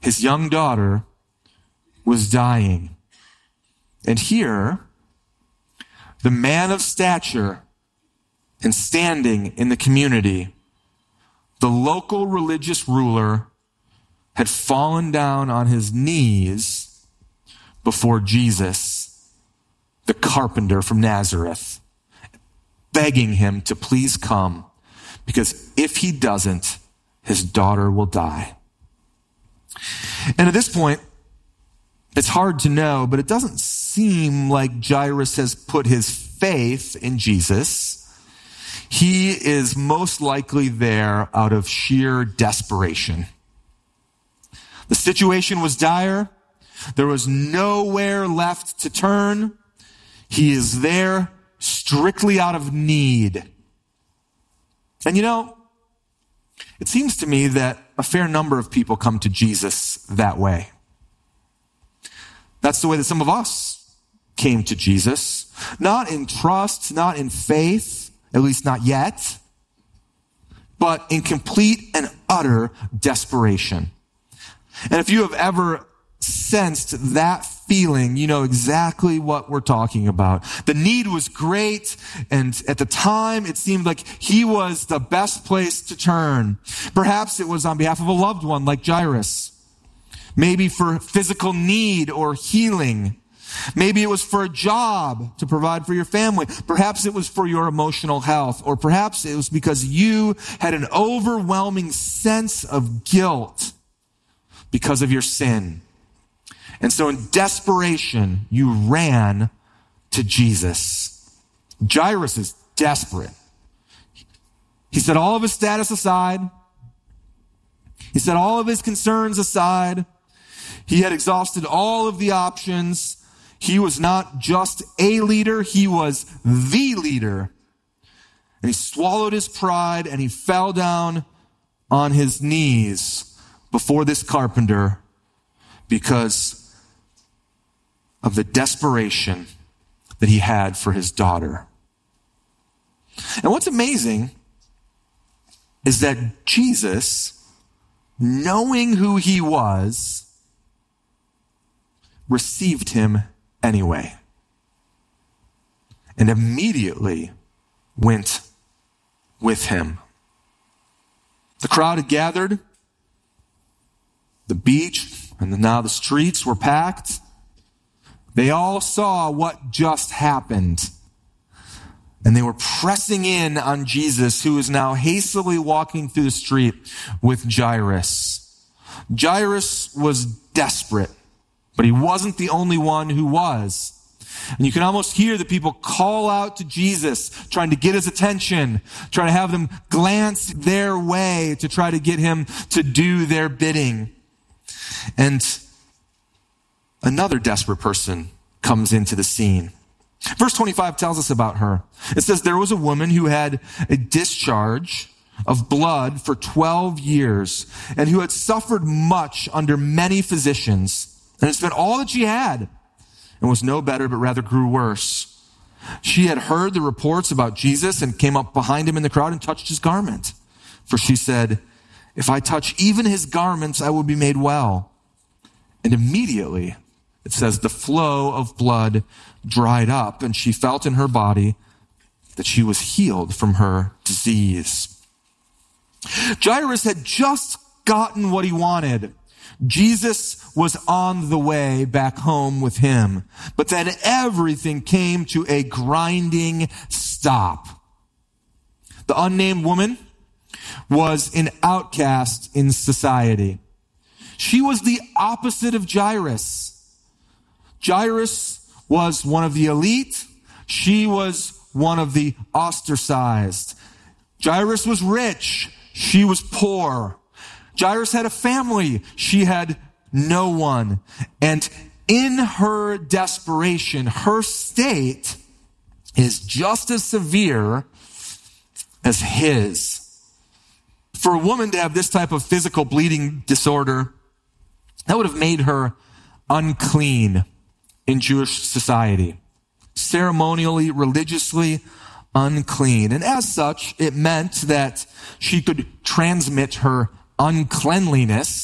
His young daughter was dying. And here, the man of stature and standing in the community, the local religious ruler, had fallen down on his knees before Jesus, the carpenter from Nazareth, begging him to please come, because if he doesn't, his daughter will die. And at this point, it's hard to know, but it doesn't seem like Jairus has put his faith in Jesus. He is most likely there out of sheer desperation. The situation was dire. There was nowhere left to turn. He is there strictly out of need. And it seems to me that a fair number of people come to Jesus that way. That's the way that some of us came to Jesus. Not in trust, not in faith, at least not yet, but in complete and utter desperation. And if you have ever sensed that feeling, you know exactly what we're talking about. The need was great, and at the time, it seemed like he was the best place to turn. Perhaps it was on behalf of a loved one like Jairus. Maybe for physical need or healing. Maybe it was for a job to provide for your family. Perhaps it was for your emotional health. Or perhaps it was because you had an overwhelming sense of guilt because of your sin. And so in desperation, you ran to Jesus. Jairus is desperate. He set all of his status aside. He set all of his concerns aside. He had exhausted all of the options. He was not just a leader, he was the leader. And he swallowed his pride and he fell down on his knees before this carpenter because of the desperation that he had for his daughter. And what's amazing is that Jesus, knowing who he was, received him anyway, and immediately went with him. The crowd had gathered. The beach and now the streets were packed. They all saw what just happened. And they were pressing in on Jesus, who is now hastily walking through the street with Jairus. Jairus was desperate, but he wasn't the only one who was. And you can almost hear the people call out to Jesus, trying to get his attention, trying to have them glance their way to try to get him to do their bidding. And another desperate person comes into the scene. Verse 25 tells us about her. It says, there was a woman who had a discharge of blood for 12 years and who had suffered much under many physicians and had spent all that she had and was no better, but rather grew worse. She had heard the reports about Jesus and came up behind him in the crowd and touched his garment. For she said, if I touch even his garments, I will be made well. And immediately, it says, the flow of blood dried up, and she felt in her body that she was healed from her disease. Jairus had just gotten what he wanted. Jesus was on the way back home with him. But then everything came to a grinding stop. The unnamed woman was an outcast in society. She was the opposite of Jairus. Jairus was one of the elite. She was one of the ostracized. Jairus was rich. She was poor. Jairus had a family. She had no one. And in her desperation, her state is just as severe as his. For a woman to have this type of physical bleeding disorder, that would have made her unclean in Jewish society. Ceremonially, religiously unclean. And as such, it meant that she could transmit her uncleanliness